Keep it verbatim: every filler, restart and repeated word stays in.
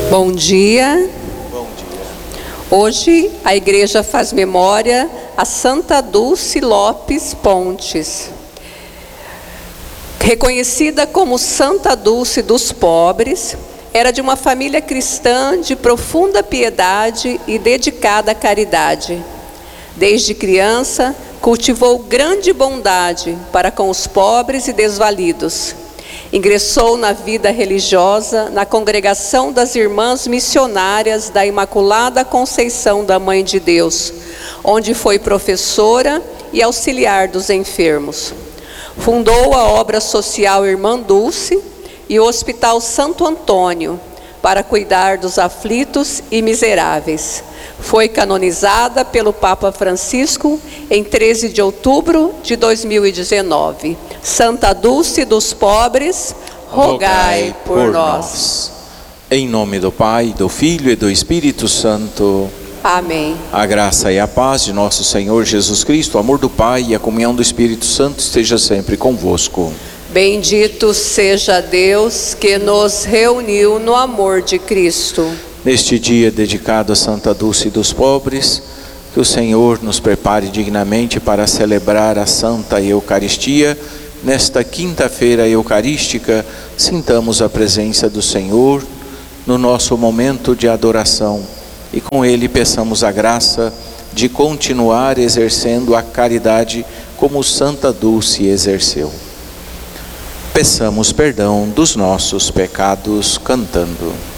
Bom dia. Bom dia. Hoje a igreja faz memória a Santa Dulce Lopes Pontes. Reconhecida como Santa Dulce dos Pobres, era de uma família cristã de profunda piedade e dedicada à caridade. Desde criança, cultivou grande bondade para com os pobres e desvalidos. Ingressou na vida religiosa na congregação das Irmãs Missionárias da Imaculada Conceição da Mãe de Deus, onde foi professora e auxiliar dos enfermos. Fundou a obra social Irmã Dulce e o Hospital Santo Antônio, para cuidar dos aflitos e miseráveis. Foi canonizada pelo Papa Francisco em treze de outubro de dois mil e dezenove. Santa Dulce dos Pobres, rogai por, por nós. nós. Em nome do Pai, do Filho e do Espírito Santo. Amém. A graça e a paz de nosso Senhor Jesus Cristo, o amor do Pai e a comunhão do Espírito Santo esteja sempre convosco. Bendito seja Deus que nos reuniu no amor de Cristo. Neste dia dedicado a Santa Dulce dos Pobres, que o Senhor nos prepare dignamente para celebrar a Santa Eucaristia. Nesta quinta-feira eucarística, sintamos a presença do Senhor no nosso momento de adoração e com Ele peçamos a graça de continuar exercendo a caridade como Santa Dulce exerceu. Peçamos perdão dos nossos pecados cantando.